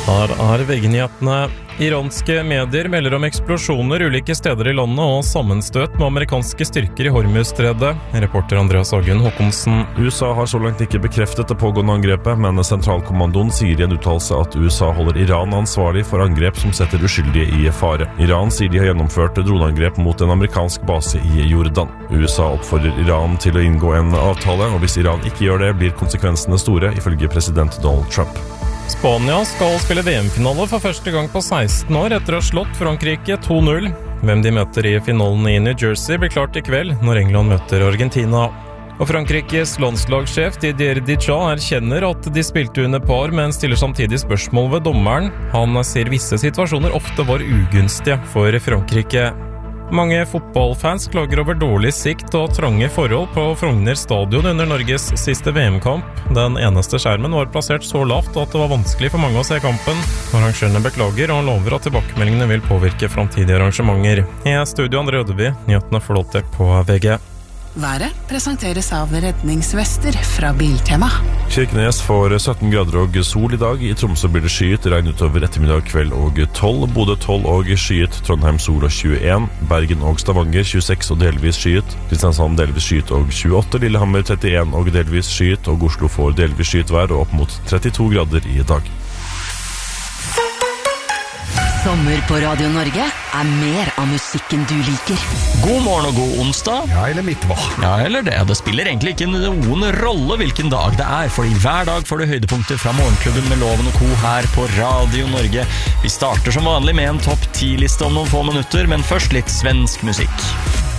Her VG-nyhetene. Iranske medier melder om eksplosjoner ulike steder i landet og sammenstøt med amerikanske styrker i Hormuzstredet. Reporter Andreas Agen Håkonsen. USA har så langt ikke bekreftet det pågående angrepet, men sentralkommandoen sier i en uttalelse at USA holder Iran ansvarlig for angrep som setter uskyldige i fare. Iran sier de har gjennomført droneangrep mot en amerikansk base i Jordan. USA oppfordrer Iran til å inngå en avtale, og hvis Iran ikke gjør det, blir konsekvensene store, ifølge president Donald Trump. Spania skal spille VM-finale for første gang på 16 år etter å ha slått Frankrike 2-0. Hvem de møter i finalen i New Jersey blir klart i kveld når England møter Argentina. Og Frankrikes landslagssjef Didier Deschamps erkjenner at de spilte under par, men stiller samtidig spørsmål ved dommeren. Han sier visse situasjoner ofte var ugunstige for Frankrike. Mange fotballfans klager over dårlig sikt og trange forhold på Frogner stadion under Norges siste VM-kamp. Den eneste skjermen var plassert så lavt at det var vanskelig for mange å se kampen. Arrangørene beklager og lover at tilbakemeldingene vil påvirke fremtidige arrangementer. I studio André Ødeby, nyhetene forlåt det på VG. Været presenteres av redningsvester fra Biltema. Kirkenes får 17 grader og sol i dag. I Tromsø blir det skyet, regn utover ettermiddag, kveld og 12. Bodø 12 og skyet, Trondheim sol og 21. Bergen og Stavanger 26 og delvis skyet. Kristiansand delvis skyet og 28. Lillehammer 31 og delvis skyet, og Oslo får delvis skyet vær og opp mot 32 grader i dag. Sommer på Radio Norge er mer av musikken du liker. God morgen og god onsdag. Ja, eller midtvår. Ja, eller det. Det spiller egentlig ikke noen rolle hvilken dag det er, fordi hver dag får du høydepunkter fra Morgenklubben med Loven og Co. her på Radio Norge. Vi starter som vanlig med en topp 10-liste om noen få minutter, men først litt svensk musikk.